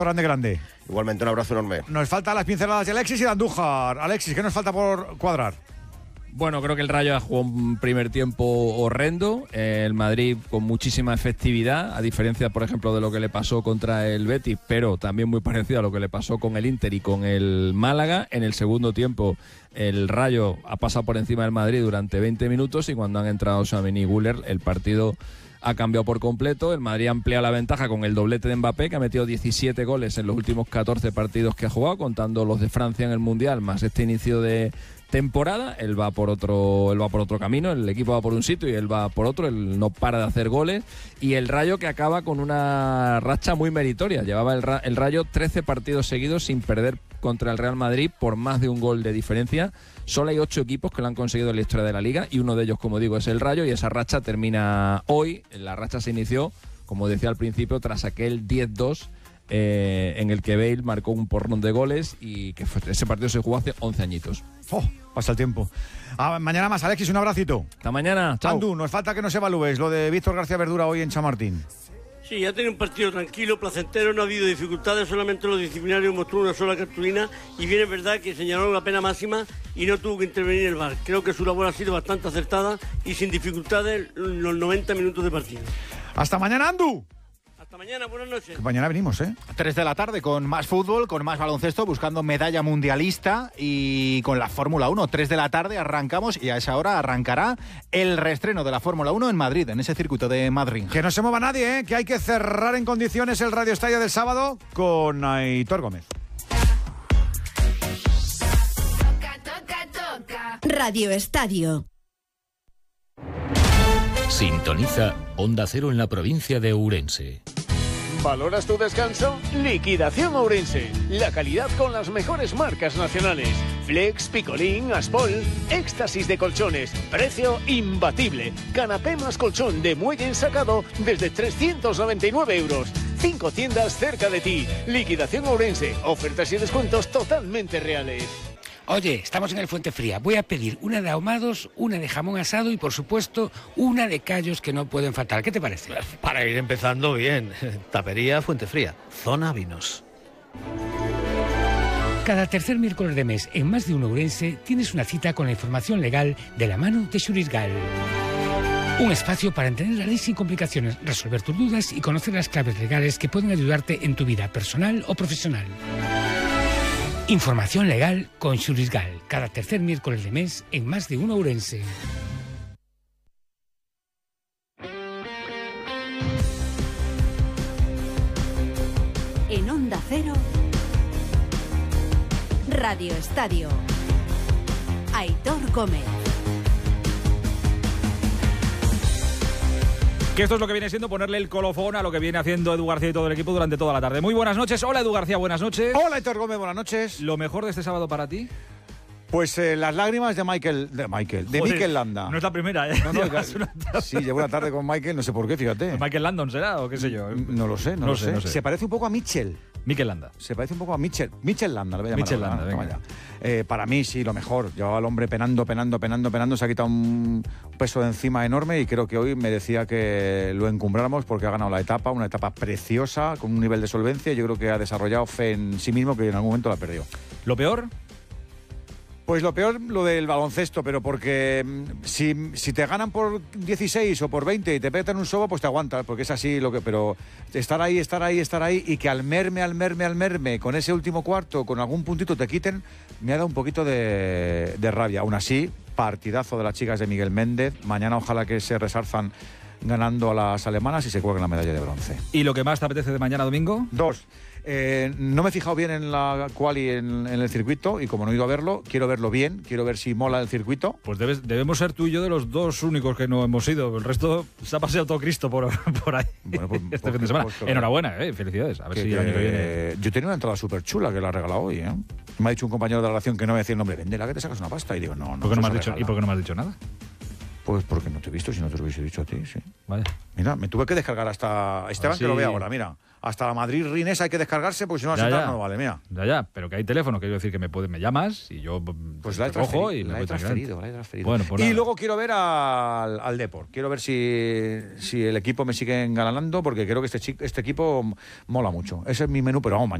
Grande, grande. Igualmente, un abrazo enorme. Nos faltan las pinceladas de Alexis y de Andújar. Alexis, ¿qué nos falta por cuadrar? Bueno, creo que el Rayo ha jugado un primer tiempo horrendo. El Madrid con muchísima efectividad, a diferencia, por ejemplo, de lo que le pasó contra el Betis, pero también muy parecido a lo que le pasó con el Inter y con el Málaga. En el segundo tiempo, el Rayo ha pasado por encima del Madrid durante 20 minutos y cuando han entrado Tchouaméni y Güler, el partido ha cambiado por completo. El Madrid amplía la ventaja con el doblete de Mbappé, que ha metido 17 goles en los últimos 14 partidos que ha jugado, contando los de Francia en el Mundial, más este inicio de temporada. Él va por otro camino, el equipo va por un sitio y él va por otro, él no para de hacer goles, y el Rayo que acaba con una racha muy meritoria. Llevaba el Rayo 13 partidos seguidos sin perder contra el Real Madrid por más de un gol de diferencia. Solo hay 8 equipos que lo han conseguido en la historia de la Liga y uno de ellos, como digo, es el Rayo, y esa racha termina hoy. La racha se inició, como decía al principio, tras aquel 10-2 en el que Bale marcó un porrón de goles y que ese partido se jugó hace 11 añitos. Pasa el tiempo. Mañana más, Alexis, un abracito. Hasta mañana, chao. Andu, nos falta que nos evalúes lo de Víctor García Verdura hoy en Chamartín. Sí, ha tenido un partido tranquilo, placentero, no ha habido dificultades, solamente los disciplinarios mostró una sola cartulina y bien es verdad que señaló la pena máxima y no tuvo que intervenir el VAR. Creo que su labor ha sido bastante acertada y sin dificultades los 90 minutos de partido. Hasta mañana, Andu. Hasta mañana, buenas noches. Que mañana venimos, 3 de la tarde con más fútbol, con más baloncesto, buscando medalla mundialista y con la Fórmula 1. 3 de la tarde arrancamos y a esa hora arrancará el reestreno de la Fórmula 1 en Madrid, en ese circuito de Madrid. Que no se mueva nadie, que hay que cerrar en condiciones el Radio Estadio del sábado con Aitor Gómez. Radio Estadio. Sintoniza Onda Cero en la provincia de Ourense. ¿Valoras tu descanso? Liquidación Ourense. La calidad con las mejores marcas nacionales. Flex, Picolín, Aspol, éxtasis de colchones. Precio imbatible. Canapé más colchón de muelle ensacado desde 399 euros. 5 tiendas cerca de ti. Liquidación Ourense. Ofertas y descuentos totalmente reales. Oye, estamos en el Fuente Fría. Voy a pedir una de ahumados, una de jamón asado y, por supuesto, una de callos que no pueden faltar. ¿Qué te parece? Para ir empezando bien. Tapería Fuente Fría. Zona Vinos. Cada tercer miércoles de mes, en Más de Uno Ourense, tienes una cita con la información legal de la mano de Xurisgal. Un espacio para entender la ley sin complicaciones, resolver tus dudas y conocer las claves legales que pueden ayudarte en tu vida personal o profesional. Información legal con Xurisgal, cada tercer miércoles de mes en Más de Uno Ourense. En Onda Cero, Radio Estadio. Aitor Gómez. Que esto es lo que viene siendo ponerle el colofón a lo que viene haciendo Edu García y todo el equipo durante toda la tarde. Muy buenas noches. Hola, Edu García, buenas noches. Hola, Aitor Gómez, buenas noches. ¿Lo mejor de este sábado para ti? Pues las lágrimas de Mikel Landa. No es la primera, Sí, llevo una tarde con Mikel, no sé por qué, fíjate. ¿Mikel Landon será o qué sé yo? No lo sé, no lo sé. Se parece un poco a Mikel Landa. Se parece un poco a Mikel Landa, lo voy a llamar. Mikel Landa, venga. Para mí, sí, lo mejor. Llevaba al hombre penando, se ha quitado un peso de encima enorme y creo que hoy merecía que lo encumbráramos porque ha ganado la etapa, una etapa preciosa, con un nivel de solvencia. Yo creo que ha desarrollado fe en sí mismo que en algún momento la perdió. ¿Lo peor? Pues lo peor, lo del baloncesto, pero porque si te ganan por 16 o por 20 y te petan un sobo, pues te aguantas, porque es así pero estar ahí y que al merme, con ese último cuarto, con algún puntito te quiten, me ha dado un poquito de rabia. Aún así, partidazo de las chicas de Miguel Méndez. Mañana ojalá que se resarzan ganando a las alemanas y se cuelguen la medalla de bronce. ¿Y lo que más te apetece de mañana domingo? 2. No me he fijado bien en la quali en el circuito y como no he ido a verlo, quiero verlo bien, quiero ver si mola el circuito. Pues debemos ser tú y yo de los dos únicos que no hemos ido. El resto se ha paseado todo Cristo por ahí. Bueno, pues, este fin de semana. Enhorabuena, felicidades. A ver si el año que viene. Yo tenía una entrada súper chula que la he regalado hoy. Me ha dicho un compañero de la relación que no me decía el nombre, véndela que te sacas una pasta. Y digo, no. ¿Por qué no me has dicho, ¿y por qué no me has dicho nada? Pues porque no te he visto, si no te lo hubiese dicho a ti, sí. Vale. Mira, me tuve que descargar hasta... Esteban, que lo ve ahora, mira. Hasta la Madrid-Rines hay que descargarse, porque si no, no vale, mira. Ya, pero que hay teléfono, quiero decir que me llamas y yo pues la he transferido. Bueno, pues y luego quiero ver al Depor. Quiero ver si el equipo me sigue engalanando, porque creo que este equipo mola mucho. Ese es mi menú, pero vamos,